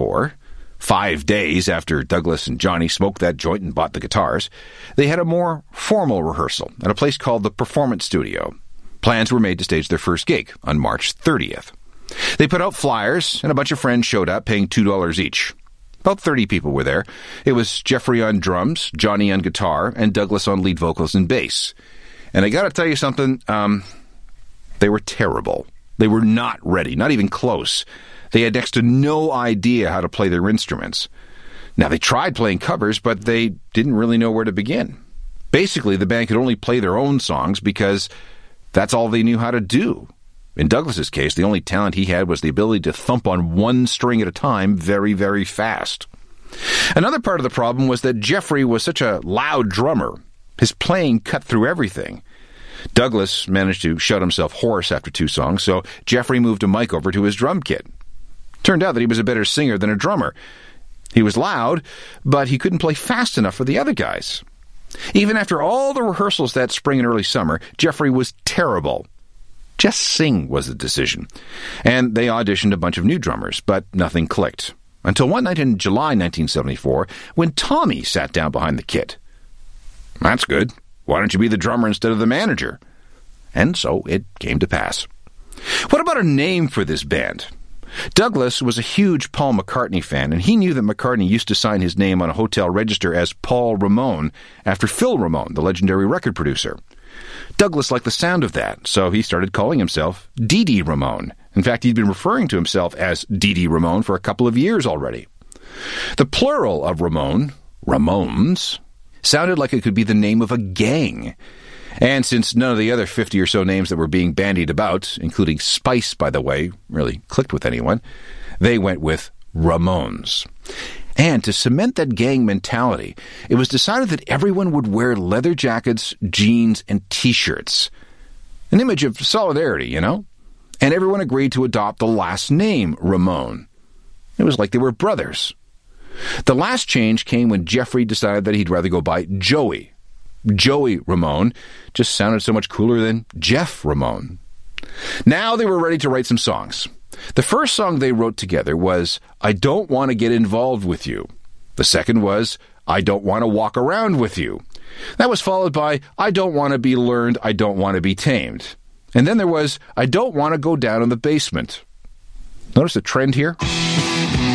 1974, 5 days after Douglas and Johnny smoked that joint and bought the guitars, they had a more formal rehearsal at a place called the Performance Studio. Plans were made to stage their first gig on March 30th. They put out flyers, and a bunch of friends showed up, paying $2 each. About 30 people were there. It was Jeffrey on drums, Johnny on guitar, and Douglas on lead vocals and bass. And I gotta tell you something, they were terrible. They were not ready, not even close. They had next to no idea how to play their instruments. Now, they tried playing covers, but they didn't really know where to begin. Basically, the band could only play their own songs because that's all they knew how to do. In Douglas's case, the only talent he had was the ability to thump on one string at a time very, very fast. Another part of the problem was that Jeffrey was such a loud drummer. His playing cut through everything. Douglas managed to shut himself hoarse after 2 songs, so Jeffrey moved a mic over to his drum kit. Turned out that he was a better singer than a drummer. He was loud, but he couldn't play fast enough for the other guys. Even after all the rehearsals that spring and early summer, Jeffrey was terrible. Just sing was the decision. And they auditioned a bunch of new drummers, but nothing clicked. Until one night in July 1974, when Tommy sat down behind the kit. That's good. Why don't you be the drummer instead of the manager? And so it came to pass. What about a name for this band? Douglas was a huge Paul McCartney fan, and he knew that McCartney used to sign his name on a hotel register as Paul Ramone after Phil Ramone, the legendary record producer. Douglas liked the sound of that, so he started calling himself Dee Dee Ramone. In fact, he'd been referring to himself as Dee Dee Ramone for a couple of years already. The plural of Ramone, Ramones, sounded like it could be the name of a gang. And since none of the other 50 or so names that were being bandied about, including Spice, by the way, really clicked with anyone, they went with Ramones. And to cement that gang mentality, it was decided that everyone would wear leather jackets, jeans, and T-shirts. An image of solidarity, you know? And everyone agreed to adopt the last name, Ramone. It was like they were brothers. The last change came when Jeffrey decided that he'd rather go by Joey. Joey Ramone just sounded so much cooler than Jeff Ramone. Now they were ready to write some songs. The first song they wrote together was I Don't Want to Get Involved With You. The second was I Don't Want to Walk Around With You. That was followed by I Don't Want to Be Learned, I Don't Want to Be Tamed. And then there was I Don't Want to Go Down in the Basement. Notice the trend here?